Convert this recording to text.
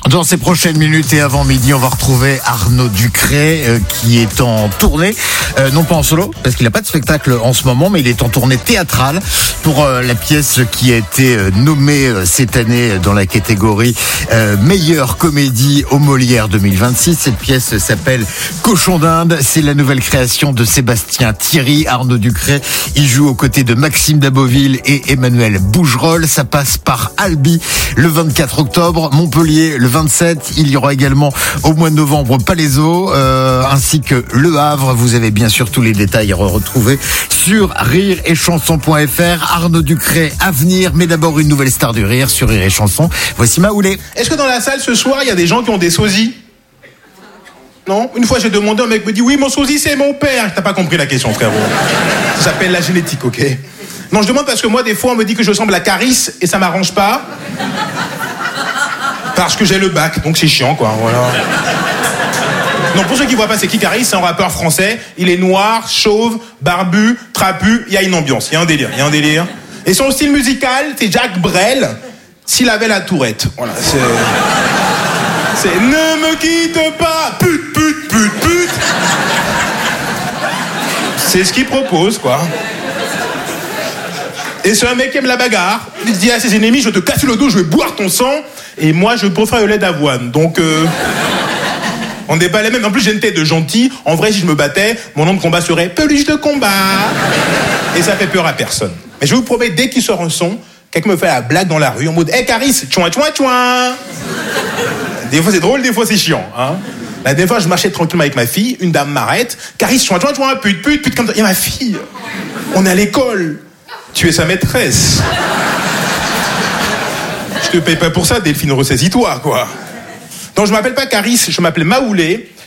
Dans ces prochaines minutes et avant midi, on va retrouver Arnaud Ducré qui est en tournée, non pas en solo, parce qu'il n'a pas de spectacle en ce moment, mais il est en tournée théâtrale pour la pièce qui a été nommée cette année dans la catégorie meilleure comédie au Molière 2026. Cette pièce s'appelle Cochon d'Inde. C'est la nouvelle création de Sébastien Thierry. Arnaud Ducré, il joue aux côtés de Maxime Daboville et Emmanuel Bougerolles. Ça passe par Albi le 24 octobre, Montpellier le 27. Il y aura également au mois de novembre Palaiseau, ainsi que Le Havre. Vous avez bien sûr tous les détails à retrouver sur rireetchanson.fr. Arnaud Ducré à venir, mais d'abord une nouvelle star du rire sur Rire et Chanson. Voici Maoulé. Est-ce que dans la salle ce soir, il y a des gens qui ont des sosies? Non? Une fois j'ai demandé, un mec me dit oui, mon sosie c'est mon père. T'as pas compris la question, frérot. Ça s'appelle la génétique, ok? Non, je demande parce que moi des fois on me dit que je ressemble à Caris et ça m'arrange pas. Parce que j'ai le bac, donc c'est chiant quoi, voilà. Non, pour ceux qui voient pas c'est qui Caris, c'est un rappeur français. Il est noir, chauve, barbu, trapu, il y a une ambiance, il y a un délire. Et son style musical, c'est Jacques Brel, s'il avait la tourette. Voilà, c'est ne me quitte pas, pute. C'est ce qu'il propose, quoi. Et c'est un mec qui aime la bagarre. Il dit à ses ennemis, je te casse le dos, je vais boire ton sang. Et moi, je préfère le lait d'avoine. Donc, on n'est pas les mêmes. En plus, j'ai une tête de gentil. En vrai, si je me battais, mon nom de combat serait Peluche de combat. Et ça fait peur à personne. Mais je vous promets, dès qu'il sort un son, quelqu'un me fait la blague dans la rue en mode, hey Caris, tchouin. Des fois, c'est drôle, des fois, c'est chiant, hein. La dernière fois, je marchais tranquillement avec ma fille, une dame m'arrête. Caris, tchouin, pute, comme ça. Et ma fille, on est à l'école. Tu es sa maîtresse. Je te paye pas pour ça, Delphine, ressaisis-toi, quoi. Donc, je m'appelle pas Caris, je m'appelle Maoulé.